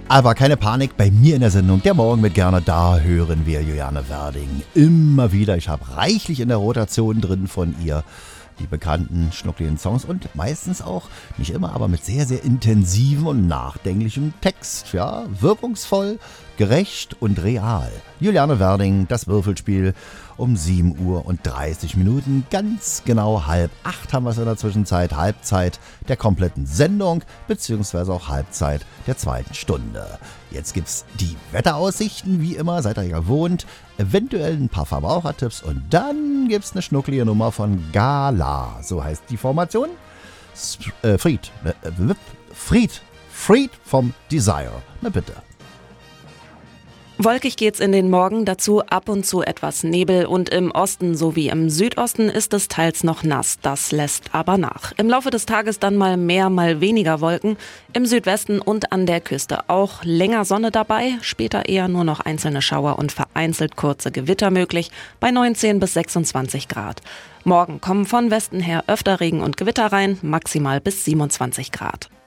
Aber keine Panik, bei mir in der Sendung Der Morgen mit Gerne, da hören wir Juliane Werding immer wieder. Ich habe reichlich in der Rotation drin von ihr die bekannten schnuckligen Songs und meistens auch, nicht immer, aber mit sehr, sehr intensiven und nachdenklichem Text. Ja, wirkungsvoll, gerecht und real. Juliane Werding, das Würfelspiel um 7:30 Uhr. Ganz genau 7:30 haben wir es in der Zwischenzeit. Halbzeit der kompletten Sendung, beziehungsweise auch Halbzeit der zweiten Stunde. Jetzt gibt's die Wetteraussichten, wie immer, seid ihr gewohnt. Eventuell ein paar Verbrauchertipps und dann gibt's eine schnucklige Nummer von Gala. So heißt die Formation. Fried vom Desire. Na bitte. Wolkig geht's in den Morgen, dazu ab und zu etwas Nebel und im Osten sowie im Südosten ist es teils noch nass, das lässt aber nach. Im Laufe des Tages dann mal mehr, mal weniger Wolken, im Südwesten und an der Küste auch länger Sonne dabei, später eher nur noch einzelne Schauer und vereinzelt kurze Gewitter möglich, bei 19 bis 26 Grad. Morgen kommen von Westen her öfter Regen und Gewitter rein, maximal bis 27 Grad.